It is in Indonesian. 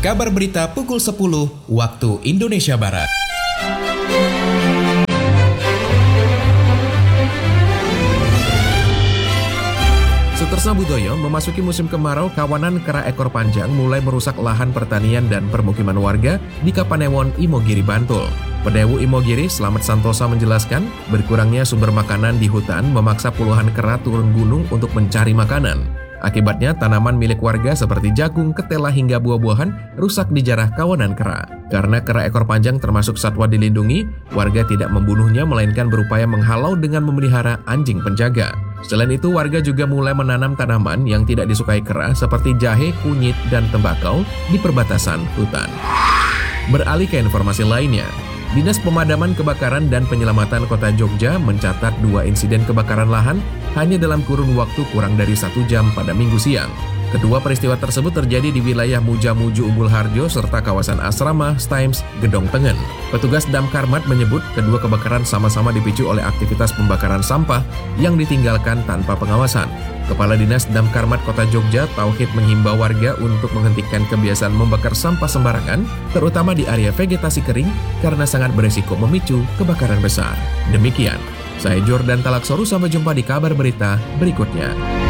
kabar berita pukul 10 waktu Indonesia Barat. Sutersna Budoyo, memasuki musim kemarau, kawanan kera ekor panjang mulai merusak lahan pertanian dan permukiman warga di Kapanewon, Imogiri, Bantul. Pendewu Imogiri, Slamet Santosa menjelaskan, berkurangnya sumber makanan di hutan memaksa puluhan kera turun gunung untuk mencari makanan. Akibatnya, tanaman milik warga seperti jagung, ketela hingga buah-buahan rusak dijarah kawanan kera. Karena kera ekor panjang termasuk satwa dilindungi, warga tidak membunuhnya melainkan berupaya menghalau dengan memelihara anjing penjaga. Selain itu, warga juga mulai menanam tanaman yang tidak disukai kera seperti jahe, kunyit, dan tembakau di perbatasan hutan. Beralih ke informasi lainnya, Dinas Pemadaman Kebakaran dan Penyelamatan Kota Jogja mencatat 2 insiden kebakaran lahan hanya dalam kurun waktu kurang dari 1 jam pada Minggu siang. Kedua peristiwa tersebut terjadi di wilayah Mujamuju Umbul Harjo serta kawasan Asrama Stimes Gedong Tengen. Petugas Damkarmat menyebut kedua kebakaran sama-sama dipicu oleh aktivitas pembakaran sampah yang ditinggalkan tanpa pengawasan. Kepala Dinas Damkarmat Kota Jogja, Tauhid, menghimbau warga untuk menghentikan kebiasaan membakar sampah sembarangan, terutama di area vegetasi kering, karena sangat beresiko memicu kebakaran besar. Demikian, saya Jordan Talaksoru, sampai jumpa di kabar berita berikutnya.